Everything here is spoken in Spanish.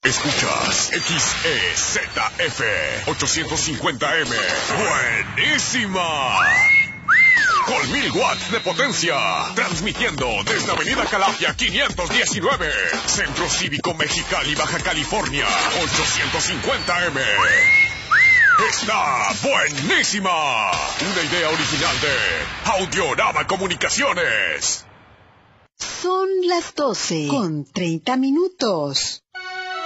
Escuchas XEZF 850M. ¡Buenísima! Con 1000 watts de potencia. Transmitiendo desde Avenida Calafia 519. Centro Cívico Mexicali, Baja California. 850M. ¡Está buenísima! Una idea original de Audiorama Comunicaciones. Son las 12:30.